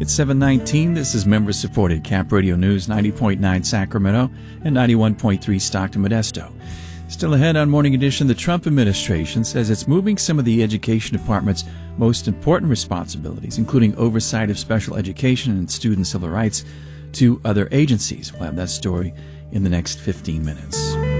It's 7:19. This is member-supported Cap Radio News, 90.9 Sacramento and 91.3 Stockton Modesto. Still ahead on Morning Edition, the Trump administration says it's moving some of the Education Department's most important responsibilities, including oversight of special education and student civil rights, to other agencies. We'll have that story in the next 15 minutes.